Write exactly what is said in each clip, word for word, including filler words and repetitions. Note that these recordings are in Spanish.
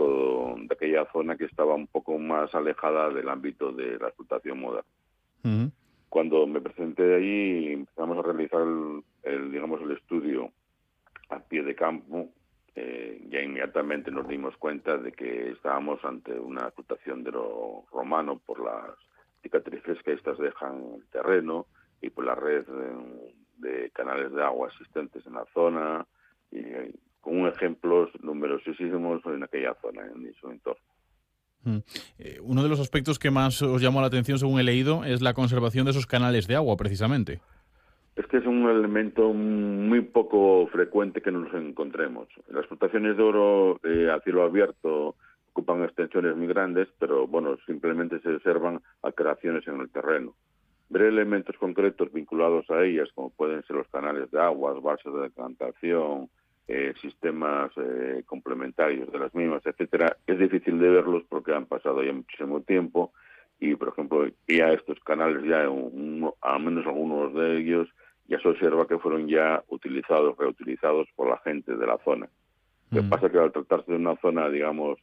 histórico de aquella zona que estaba un poco más alejada del ámbito de la explotación moderna. Uh-huh. Cuando me presenté allí y empezamos a realizar el, el, digamos, el estudio a pie de campo, eh, ya inmediatamente nos dimos cuenta de que estábamos ante una explotación de lo romano por las cicatrices que estas dejan en el terreno y por la red de, de canales de agua existentes en la zona, y, y con ejemplos numerosísimos en aquella zona, en su entorno. Mm. Eh, uno de los aspectos que más os llamó la atención, según he leído, es la conservación de esos canales de agua, precisamente. Es que es un elemento muy poco frecuente que nos encontremos. Las explotaciones de oro eh, a cielo abierto ocupan extensiones muy grandes, pero bueno, simplemente se observan alteraciones en el terreno. Ver elementos concretos vinculados a ellas, como pueden ser los canales de aguas, bases de decantación, eh, sistemas eh, complementarios de las mismas, etcétera, es difícil de verlos porque han pasado ya muchísimo tiempo y, por ejemplo, ya estos canales, ya uno, al menos algunos de ellos, ya se observa que fueron ya utilizados, reutilizados por la gente de la zona. Lo que Mm. pasa es que al tratarse de una zona, digamos,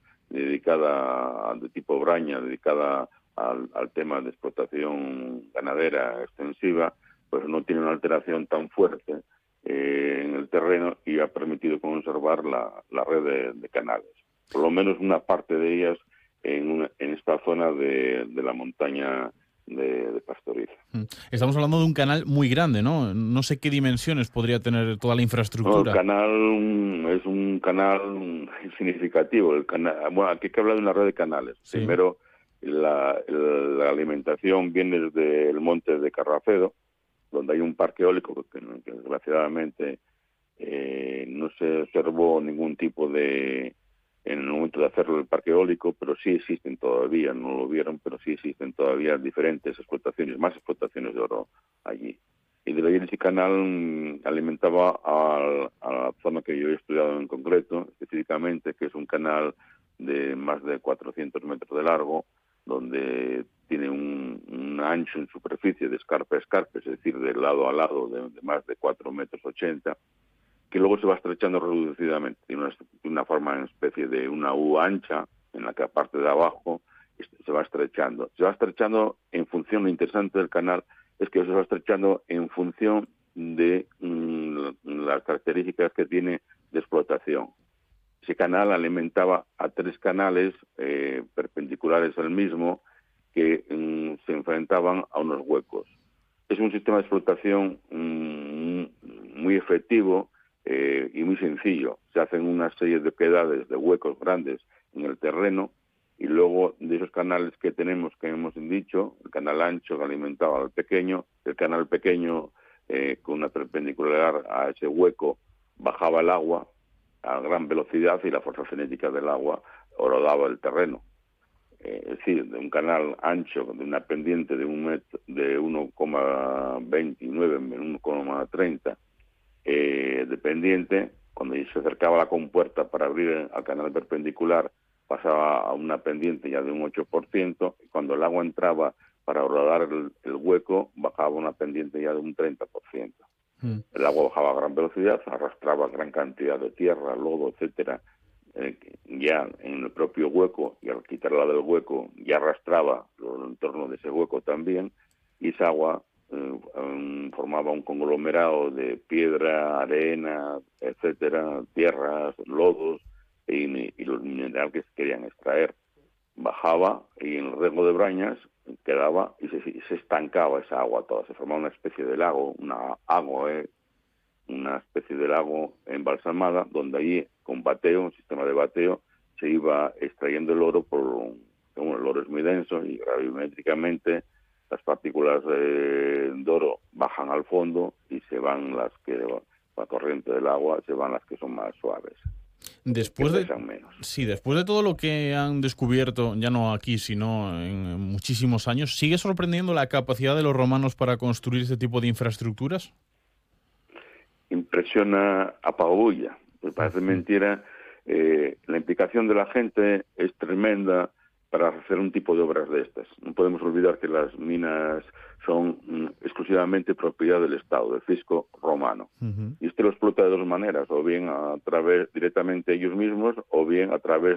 dedicada de tipo Braña, dedicada al, al tema de explotación ganadera extensiva, pues no tiene una alteración tan fuerte eh, en el terreno y ha permitido conservar la, la red de, de canales. Por lo menos una parte de ellas en, una, en esta zona de, de la montaña de, de Pastoriza. Estamos hablando de un canal muy grande, ¿no? No sé qué dimensiones podría tener toda la infraestructura. No, el canal es un canal significativo. El canal, bueno, aquí hay que hablar de una red de canales. Sí. Primero, la, la alimentación viene desde el monte de Carracedo, donde hay un parque eólico que, que desgraciadamente eh, no se observó ningún tipo de, en el momento de hacerlo el parque eólico, pero sí existen todavía, no lo vieron, pero sí existen todavía diferentes explotaciones, más explotaciones de oro allí. Y de ahí ese canal alimentaba a, a la zona que yo he estudiado en concreto, específicamente, que es un canal de más de cuatrocientos metros de largo, donde tiene un, un ancho en superficie de escarpa a escarpa, es decir, de lado a lado de, de más de cuatro metros ochenta, que luego se va estrechando reducidamente, tiene una, una forma en especie de una U ancha, en la que aparte de abajo se va estrechando. Se va estrechando en función, lo interesante del canal es que se va estrechando en función de mmm, las características que tiene de explotación. Ese canal alimentaba a tres canales eh, perpendiculares al mismo que mmm, se enfrentaban a unos huecos. Es un sistema de explotación mmm, muy efectivo eh, y muy sencillo. Se hacen una serie de quedades de huecos grandes en el terreno y luego de esos canales que tenemos, que hemos dicho, el canal ancho que alimentaba al pequeño, el canal pequeño eh, con una perpendicular a ese hueco bajaba el agua a gran velocidad y la fuerza cinética del agua horadaba el terreno. Eh, es decir, de un canal ancho, de una pendiente de un metro, de uno coma veintinueve, uno coma treinta eh, de pendiente, cuando se acercaba a la compuerta para abrir al canal perpendicular, pasaba a una pendiente ya de un ocho por ciento, y cuando el agua entraba para rodar el, el hueco, bajaba una pendiente ya de un treinta por ciento. Mm. El agua bajaba a gran velocidad, arrastraba gran cantidad de tierra, lodo, etcétera, eh, ya en el propio hueco, y al quitarla del hueco ya arrastraba el entorno de ese hueco también, y esa agua eh, um, formaba un conglomerado de piedra, arena, etcétera, tierras, lodos, y, y los minerales que se querían extraer. Bajaba y en el rego de Brañas quedaba y se, se estancaba esa agua toda, se formaba una especie de lago, una agua, eh, una especie de lago embalsamada, donde allí con bateo, un sistema de bateo, se iba extrayendo el oro, por bueno, el oro es muy denso y gravimétricamente las partículas eh, de oro bajan al fondo y se van las que, la corriente del agua, se van las que son más suaves. Después de, sí, después de todo lo que han descubierto, ya no aquí, sino en muchísimos años, ¿sigue sorprendiendo la capacidad de los romanos para construir este tipo de infraestructuras? Impresiona a pabulla. Me parece mentira. Eh, la implicación de la gente es tremenda para hacer un tipo de obras de estas. No podemos olvidar que las minas son mm, exclusivamente propiedad del Estado, del fisco romano. Uh-huh. Y este lo explota de dos maneras, o bien a través directamente ellos mismos, o bien a través